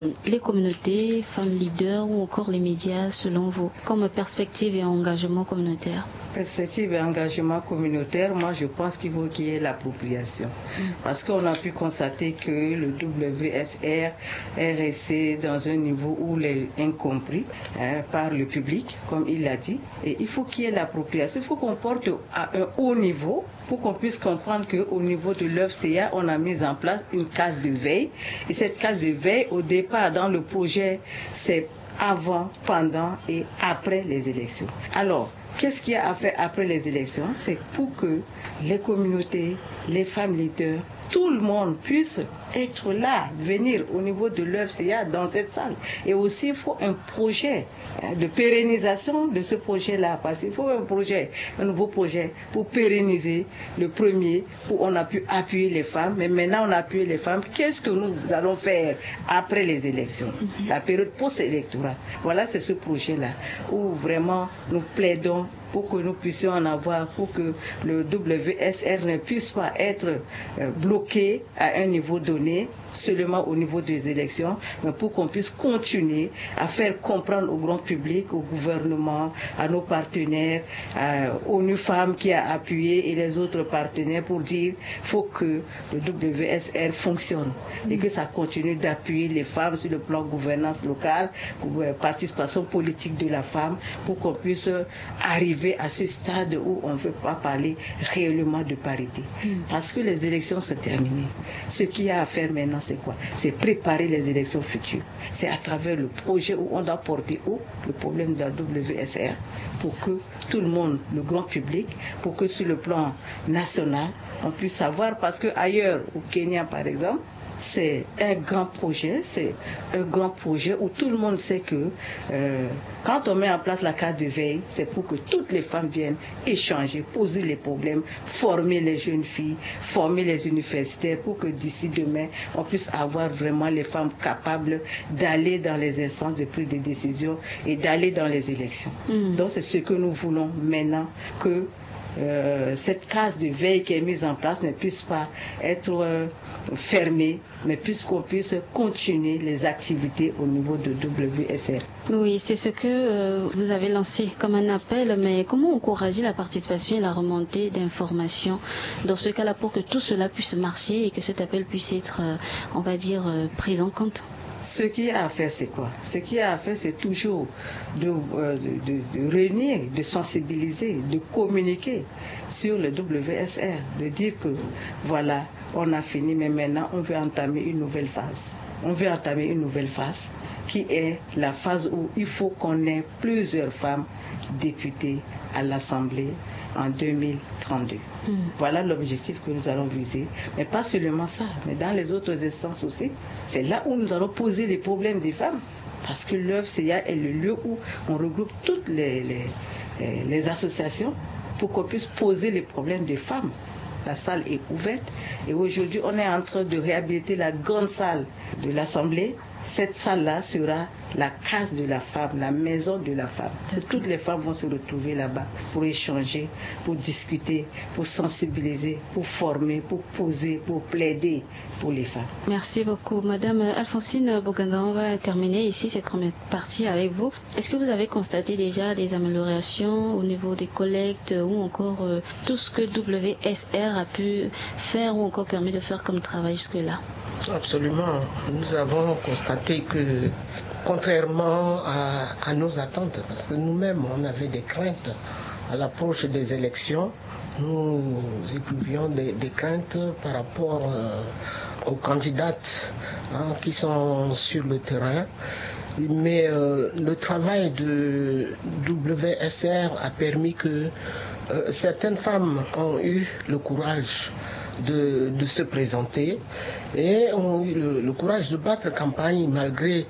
les communautés, femmes leaders ou encore les médias selon vous, comme perspective et engagement communautaire? Perspective et engagement communautaire, moi je pense qu'il faut qu'il y ait l'appropriation. Parce qu'on a pu constater que le WSR est resté dans un niveau où il est incompris par le public, comme il l'a dit. Et il faut qu'il y ait l'appropriation. Il faut qu'on porte à un haut niveau pour qu'on puisse comprendre qu'au niveau de l'œuvre-CA, on a mis en place une case de veille. Et cette case de veille, au départ, dans le projet, c'est avant, pendant et après les élections. Alors, qu'est-ce qu'il y a à faire après les élections? C'est pour que les communautés, les femmes leaders, tout le monde puisse être là, venir au niveau de l'œuvre dans cette salle. Et aussi, il faut un projet de pérennisation de ce projet-là. Parce qu'il faut un nouveau projet pour pérenniser le premier où on a pu appuyer les femmes. Mais maintenant, on a appuyé les femmes. Qu'est-ce que nous allons faire après les élections? La période post-électorale. Voilà, c'est ce projet-là où vraiment nous plaidons pour que nous puissions en avoir, pour que le WSR ne puisse pas être bloqué à un niveau donné, seulement au niveau des élections, mais pour qu'on puisse continuer à faire comprendre au grand public, au gouvernement, à nos partenaires, aux femmes qui a appuyé et les autres partenaires pour dire qu'il faut que le WSR fonctionne et que ça continue d'appuyer les femmes sur le plan gouvernance locale, participation politique de la femme, pour qu'on puisse arriver à ce stade où on ne veut pas parler réellement de parité. Parce que les élections sont terminées. Ce qu'il y a à faire maintenant, c'est quoi? C'est préparer les élections futures. C'est à travers le projet où on doit porter haut le problème de la WSR pour que tout le monde, le grand public, pour que sur le plan national, on puisse savoir, parce qu'ailleurs, au Kenya par exemple, c'est un grand projet où tout le monde sait que quand on met en place la carte de veille, c'est pour que toutes les femmes viennent échanger, poser les problèmes, former les jeunes filles, former les universitaires pour que d'ici demain, on puisse avoir vraiment les femmes capables d'aller dans les instances de prise de décision et d'aller dans les élections. Donc c'est ce que nous voulons maintenant, que cette case de veille qui est mise en place ne puisse pas être fermée, mais qu'on puisse continuer les activités au niveau de WSR. Oui, c'est ce que vous avez lancé comme un appel, mais comment encourager la participation et la remontée d'informations dans ce cas-là pour que tout cela puisse marcher et que cet appel puisse être, on va dire, pris en compte? Ce qu'il y a à faire, c'est quoi? Ce qu'il y a à faire, c'est toujours de réunir, de sensibiliser, de communiquer sur le WSR, de dire que voilà, on a fini, mais maintenant on veut entamer une nouvelle phase. On veut entamer une nouvelle phase qui est la phase où il faut qu'on ait plusieurs femmes députées à l'Assemblée en 2032. Voilà l'objectif que nous allons viser. Mais pas seulement ça, mais dans les autres instances aussi. C'est là où nous allons poser les problèmes des femmes. Parce que l'œuvre-CA est le lieu où on regroupe toutes les associations pour qu'on puisse poser les problèmes des femmes. La salle est ouverte et aujourd'hui on est en train de réhabiliter la grande salle de l'Assemblée. Cette salle-là sera la case de la femme, la maison de la femme. Toutes les femmes vont se retrouver là-bas pour échanger, pour discuter, pour sensibiliser, pour former, pour poser, pour plaider pour les femmes. Merci beaucoup. Madame Alphonsine Boganda, on va terminer ici cette première partie avec vous. Est-ce que vous avez constaté déjà des améliorations au niveau des collectes ou encore tout ce que WSR a pu faire ou encore permis de faire comme travail jusque-là? Absolument. Nous avons constaté que, contrairement à nos attentes, parce que nous-mêmes, on avait des craintes à l'approche des élections, nous éprouvions des craintes par rapport aux candidates qui sont sur le terrain. Mais le travail de WSR a permis que certaines femmes ont eu le courage de se présenter et ont eu le courage de battre campagne malgré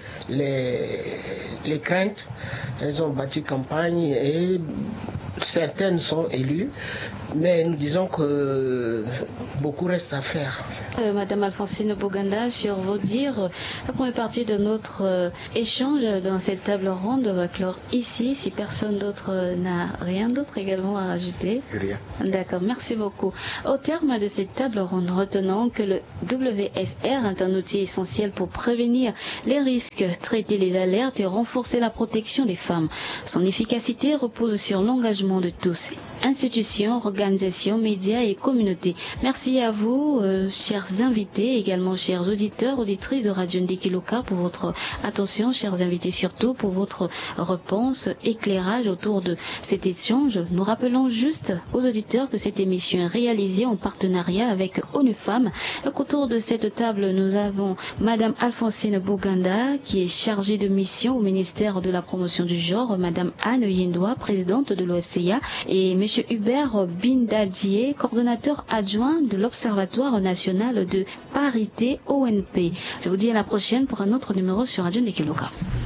les craintes. Elles ont battu campagne et certaines sont élues, mais nous disons que beaucoup reste à faire. Madame Alphonsine Boganda, sur vos dires, la première partie de notre échange dans cette table ronde va clore ici, si personne d'autre n'a rien d'autre également à rajouter. Rien. D'accord, merci beaucoup. Au terme de cette cette table ronde, retenant que le WSR est un outil essentiel pour prévenir les risques, traiter les alertes et renforcer la protection des femmes. Son efficacité repose sur l'engagement de tous, institutions, organisations, médias et communautés. Merci à vous, chers invités, également chers auditeurs, auditrices de Radio Ndiki Loka, pour votre attention, chers invités, surtout pour votre réponse, éclairage autour de cet échange. Nous rappelons juste aux auditeurs que cette émission est réalisée en partenariat avec ONU Femmes. Autour de cette table, nous avons Madame Alphonsine Boganda, qui est chargée de mission au ministère de la promotion du genre, Madame Anne Yindoua, présidente de l'OFCA, et Monsieur Hubert Bindadier, coordonnateur adjoint de l'Observatoire national de parité ONP. Je vous dis à la prochaine pour un autre numéro sur Radio Ndiki Loka.